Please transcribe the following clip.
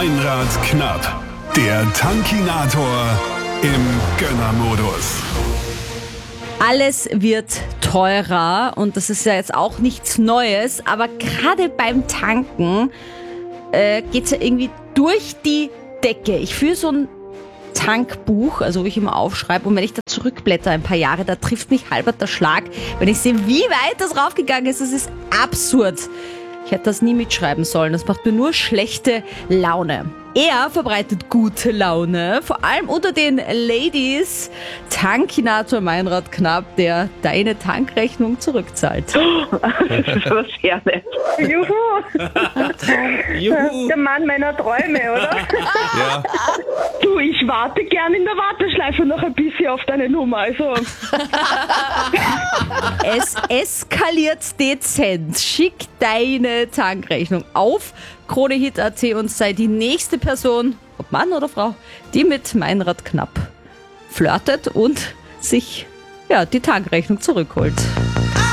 Meinrad Knapp, der Tankinator im Gönnermodus. Alles wird teurer und das ist ja jetzt auch nichts Neues, aber gerade beim Tanken geht es ja irgendwie durch die Decke. Ich führe so ein Tankbuch, also wo ich immer aufschreibe, und wenn ich da zurückblätter ein paar Jahre, da trifft mich halber der Schlag, wenn ich sehe, wie weit das raufgegangen ist. Das ist absurd. Ich hätte das nie mitschreiben sollen, das macht mir nur schlechte Laune. Er verbreitet gute Laune, vor allem unter den Ladies. Tankinator Meinrad Knapp, der deine Tankrechnung zurückzahlt. Das ist aber sehr nett. Juhu! Juhu. Der Mann meiner Träume, oder? Ja. Du, ich warte gern in der Warteschleife noch ein bisschen auf deine Nummer. Also, Es eskaliert dezent. Schick deine Tankrechnung auf KroneHit.at und sei die nächste Person, ob Mann oder Frau, die mit Meinrad Knapp flirtet und sich die Tankrechnung zurückholt.